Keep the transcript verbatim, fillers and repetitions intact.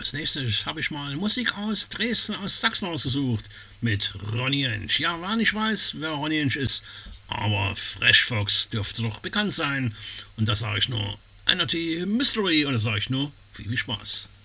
als nächstes habe ich mal Musik aus Dresden, aus Sachsen ausgesucht. Mit Ronny Jensch. Ja, wer nicht weiß, wer Ronny Jensch ist, aber Fresh Fox dürfte doch bekannt sein. Und das sage ich nur N R T Mystery und das sage ich nur viel, viel Spaß.